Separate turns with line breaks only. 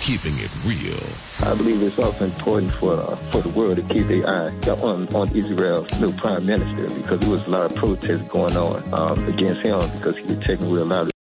keeping it real.
I believe it's also important for the world to keep their eye on Israel's new prime minister, because there was a lot of protests going on against him because he was taking away a lot of